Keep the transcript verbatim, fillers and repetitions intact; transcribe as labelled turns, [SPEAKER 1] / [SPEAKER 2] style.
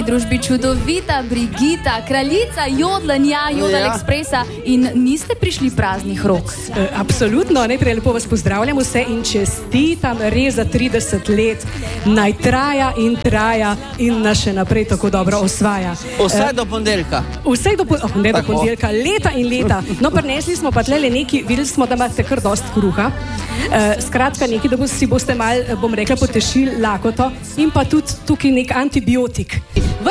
[SPEAKER 1] današnji družbi čudovita Brigita, kraljica Jodlanja, Jodel
[SPEAKER 2] Ja.
[SPEAKER 1] Ekspresa, in niste prišli praznih rok.
[SPEAKER 3] E, absolutno, najprej lepo vas pozdravljam vse in čestitam res za trideset let. Naj traja in traja in nas še naprej tako dobro osvaja.
[SPEAKER 2] Vsaj do ponedeljka.
[SPEAKER 3] Vse do, po, oh, ne do
[SPEAKER 2] Tako.
[SPEAKER 3] ponedeljka, leta in leta. No, prinesli smo pa tlele neki, videli smo, da imate kar dost kruha. E, skratka, neki, da bo, si boste mal, bom rekla, potešili lakoto in pa tudi tukaj nek antibiotik.